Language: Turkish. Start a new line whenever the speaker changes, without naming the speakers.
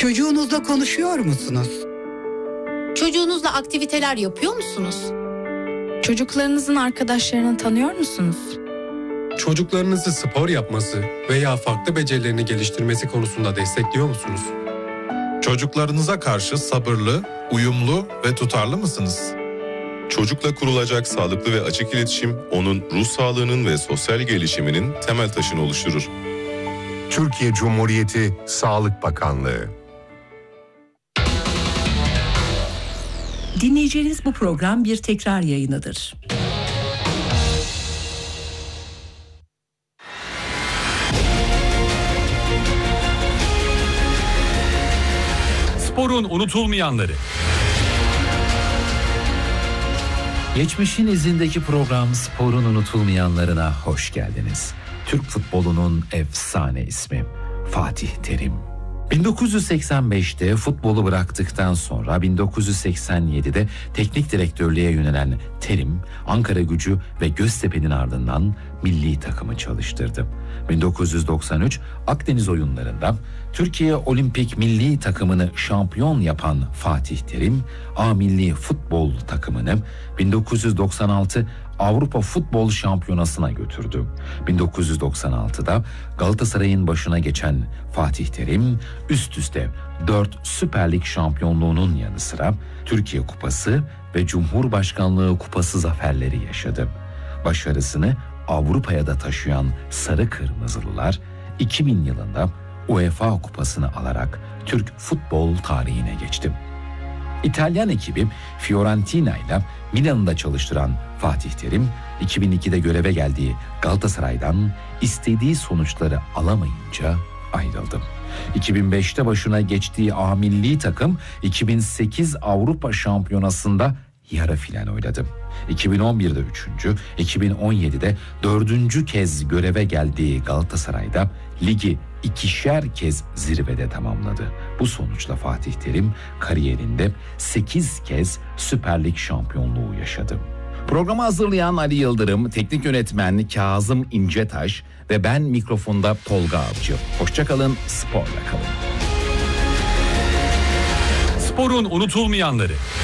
Çocuğunuzla konuşuyor musunuz?
Çocuğunuzla aktiviteler yapıyor musunuz?
Çocuklarınızın arkadaşlarını tanıyor musunuz?
Çocuklarınızı spor yapması veya farklı becerilerini geliştirmesi konusunda destekliyor musunuz?
Çocuklarınıza karşı sabırlı, uyumlu ve tutarlı mısınız?
Çocukla kurulacak sağlıklı ve açık iletişim, onun ruh sağlığının ve sosyal gelişiminin temel taşını oluşturur.
Türkiye Cumhuriyeti Sağlık Bakanlığı.
Dinleyeceğiniz bu program bir tekrar yayınıdır.
Sporun unutulmayanları.
Geçmişin izindeki program Sporun unutulmayanlarına hoş geldiniz. Türk futbolunun efsane ismi Fatih Terim. 1985'te futbolu bıraktıktan sonra 1987'de teknik direktörlüğe yönelen Terim, Ankaragücü ve Göztepe'nin ardından milli takımı çalıştırdı. 1993 Akdeniz oyunlarında Türkiye Olimpik Milli Takımını şampiyon yapan Fatih Terim, A Milli Futbol takımını 1996 Avrupa Futbol Şampiyonası'na götürdü. 1996'da Galatasaray'ın başına geçen Fatih Terim üst üste 4 Süper Lig şampiyonluğunun yanı sıra Türkiye Kupası ve Cumhurbaşkanlığı Kupası zaferleri yaşadı. Başarısını Avrupa'ya da taşıyan Sarı Kırmızılılar 2000 yılında UEFA Kupası'nı alarak Türk futbol tarihine geçti. İtalyan ekibi Fiorentina ile Milan'da çalıştıran Fatih Terim, 2002'de göreve geldiği Galatasaray'dan istediği sonuçları alamayınca ayrıldı. 2005'te başına geçtiği A Milli takım 2008 Avrupa Şampiyonası'nda yarı final oynadı. 2011'de 3. 2017'de 4. kez göreve geldiği Galatasaray'da ligi 2'şer kez zirvede tamamladı. Bu sonuçla Fatih Terim kariyerinde 8 kez Süper Lig şampiyonluğu yaşadı.
Programı hazırlayan Ali Yıldırım, teknik yönetmen Kazım İncetaş ve ben mikrofonda Tolga Avcı. Hoşça kalın, sporla kalın.
Sporun unutulmayanları.